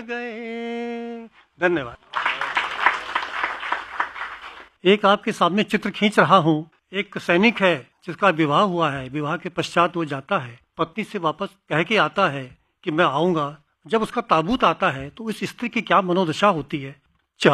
गए। धन्यवाद। एक आपके सामने चित्र खींच रहा हूँ। एक सैनिक है जिसका विवाह हुआ है। विवाह के पश्चात वो जाता है, पत्नी से वापस कह के आता है कि मैं आऊंगा। जब उसका ताबूत आता है तो उस स्त्री की क्या मनोदशा होती है